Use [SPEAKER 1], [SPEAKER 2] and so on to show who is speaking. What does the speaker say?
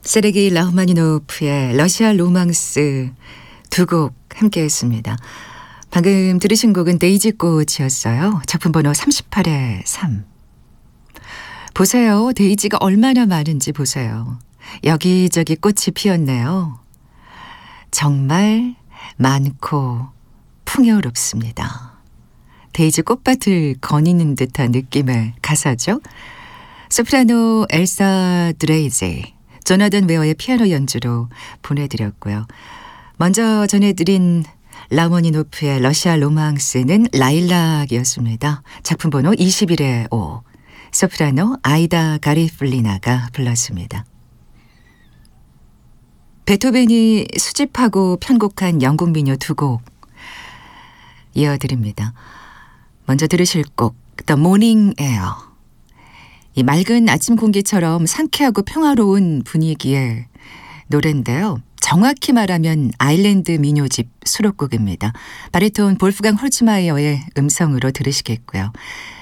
[SPEAKER 1] 세르게이 라흐마니노프의 러시아 로망스 두 곡 함께 했습니다. 방금 들으신 곡은 데이지 꽃이었어요. 작품 번호 38의 3. 보세요. 데이지가 얼마나 많은지 보세요. 여기저기 꽃이 피었네요. 정말 많고 풍요롭습니다. 데이지 꽃밭을 거니는 듯한 느낌의 가사죠. 소프라노 엘사 드레이제, 조나단 웨어의 피아노 연주로 보내드렸고요. 먼저 전해드린 라흐마니노프의 러시아 로망스는 라일락이었습니다. 작품 번호 21의 5. 소프라노 아이다 가리플리나가 불렀습니다. 베토벤이 수집하고 편곡한 영국 민요 두 곡 이어드립니다. 먼저 들으실 곡 The Morning Air. 이 맑은 아침 공기처럼 상쾌하고 평화로운 분위기의 노래인데요. 정확히 말하면 아일랜드 민요집 수록곡입니다. 바리톤 볼프강 홀츠마이어의 음성으로 들으시겠고요.